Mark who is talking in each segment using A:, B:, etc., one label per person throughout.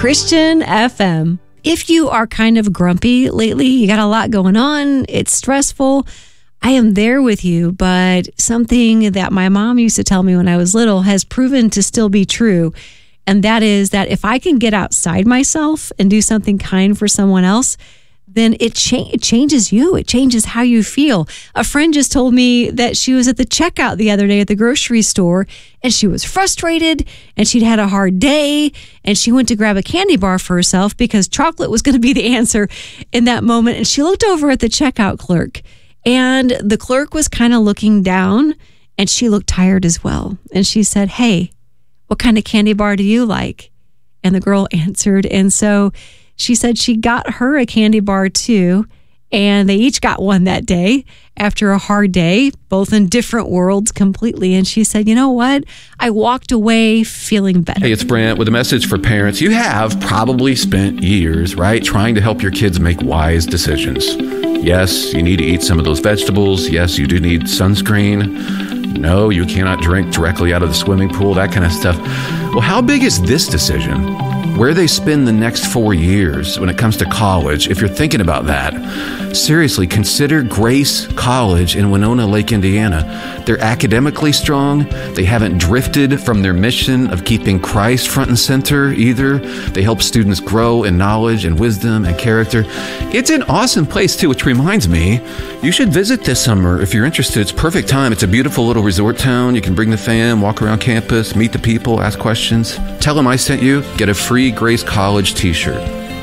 A: Christian FM. If you are kind of grumpy lately, you got a lot going on, it's stressful, I am there with you, but something that my mom used to tell me when I was little has proven to still be true. And that is that if I can get outside myself and do something kind for someone else, then it changes you. It changes how you feel. A friend just told me that she was at the checkout the other day at the grocery store and she was frustrated and she'd had a hard day and she went to grab a candy bar for herself because chocolate was going to be the answer in that moment. And she looked over at the checkout clerk and the clerk was kind of looking down and she looked tired as well. And she said, "Hey, what kind of candy bar do you like?" And the girl answered. And so she said she got her a candy bar too, and they each got one that day after a hard day, both in different worlds completely. And she said, "You know what? I walked away feeling better."
B: Hey, it's Brent with a message for parents. You have probably spent years, right, trying to help your kids make wise decisions. Yes, you need to eat some of those vegetables. Yes, you do need sunscreen. No, you cannot drink directly out of the swimming pool, that kind of stuff. Well, how big is this decision? Where they spend the next 4 years when it comes to college, if you're thinking about that, seriously, consider Grace College in Winona Lake, Indiana. They're academically strong. They haven't drifted from their mission of keeping Christ front and center either. They help students grow in knowledge and wisdom and character. It's an awesome place too, which reminds me, you should visit this summer if you're interested. It's perfect time. It's a beautiful little resort town. You can bring the fam, walk around campus, meet the people, ask questions. Tell them I sent you. Get a free Grace College t-shirt.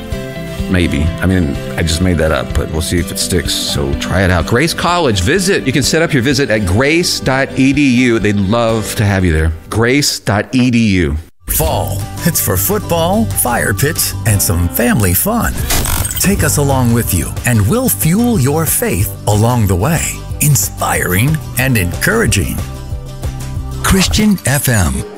B: Maybe. I mean, I just made that up, but we'll see if it sticks. So try it out. Grace College, visit. You can set up your visit at grace.edu. They'd love to have you there. Grace.edu.
C: Fall. It's for football, fire pits, and some family fun. Take us along with you, and we'll fuel your faith along the way. Inspiring and encouraging. Christian FM.